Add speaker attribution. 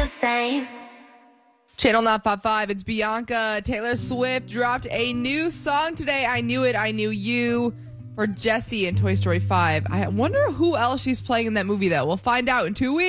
Speaker 1: same.
Speaker 2: Channel Not Pop 5, it's Bianca. Taylor Swift dropped a new song today, I Knew It, I Knew You, for Jessie in Toy Story 5. I wonder who else she's playing in that movie, though. We'll find out in 2 weeks.